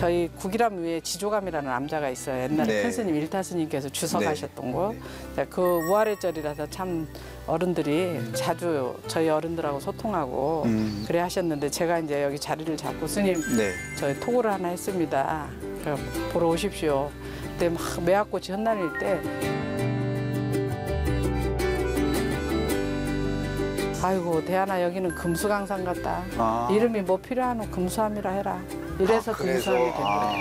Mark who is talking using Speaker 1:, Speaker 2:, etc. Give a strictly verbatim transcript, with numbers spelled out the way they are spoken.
Speaker 1: 저희 국이람 위에 지조감이라는 남자가 있어요. 옛날에
Speaker 2: 네.
Speaker 1: 큰 스님 일타 스님께서 주석하셨던
Speaker 2: 네.
Speaker 1: 곳. 그 우아래절이라서 참 어른들이 자주 저희 어른들하고 소통하고
Speaker 2: 음.
Speaker 1: 그래 하셨는데 제가 이제 여기 자리를 잡고 스님
Speaker 2: 네.
Speaker 1: 저희 토고를 하나 했습니다. 그럼 보러 오십시오. 그때 막 매화꽃이 흩날릴 때 아이고 대안아 여기는 금수강산 같다.
Speaker 2: 아.
Speaker 1: 이름이 뭐 필요하노 금수함이라 해라. 이래서
Speaker 2: 아, 그래서?
Speaker 1: 금수함이 된 거예요.
Speaker 2: 아.